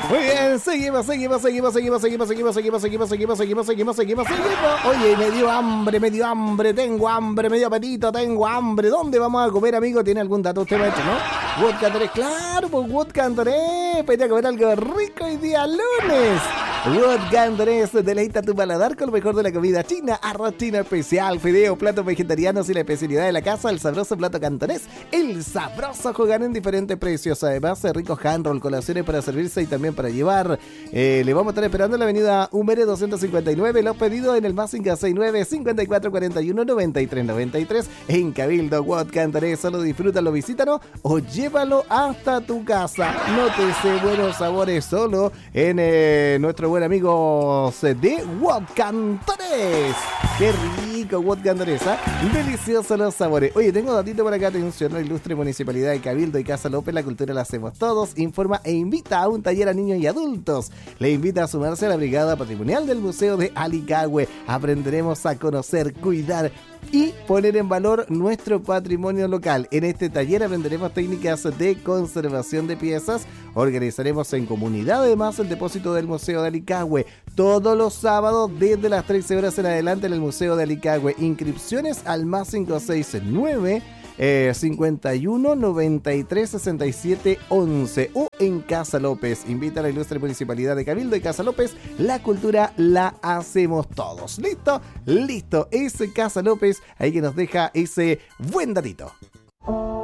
Muy bien, seguimos. Oye, me dio hambre, tengo hambre, me dio apetito, tengo hambre. ¿Dónde vamos a comer, amigo? ¿Tiene algún dato usted, maestro, no? Wood Cantonés, claro, pues Wood Cantonés. Para ir a comer algo rico hoy día lunes. Wood Cantonés, deleita tu paladar con lo mejor de la comida china. Arroz chino especial, fideo, platos vegetarianos y la especialidad de la casa, el sabroso plato cantonés. El sabroso juegan en diferentes precios. Además, ricos hand roll, colaciones para servirse y también para llevar. Le vamos a estar esperando en la avenida Humere 259. Los pedidos en el más 569 54 41 93 93 en Cabildo. Wood Cantonés, solo disfrútalo, visítanos o llévalo hasta tu casa. Nótese buenos sabores solo en nuestro buen amigo de Wood Cantonés. Qué rico Wood Cantonés, ¿eh? Deliciosos los sabores. Oye, tengo datito por acá. Atención, la ilustre Municipalidad de Cabildo y Casa López, la cultura la hacemos todos. Informa e invita a un taller a niños y adultos. Le invita a sumarse a la Brigada Patrimonial del Museo de Alicagüe. Aprenderemos a conocer, cuidar y poner en valor nuestro patrimonio local. En este taller aprenderemos técnicas de conservación de piezas. Organizaremos en comunidad además el depósito del Museo de Alicagüe todos los sábados desde las 13 horas en adelante en el Museo de Alicagüe. Inscripciones al más 569 51 93 67 11 o en Casa López. Invita a la ilustre Municipalidad de Cabildo y Casa López. La cultura la hacemos todos. ¿Listo? Listo. Ese Casa López ahí que nos deja ese buen datito.